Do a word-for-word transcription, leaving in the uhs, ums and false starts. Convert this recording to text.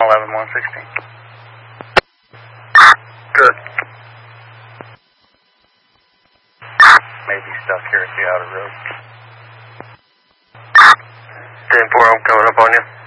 eleven one sixteen. Good. Maybe stuck here at the outer road. ten four, I'm coming up on you.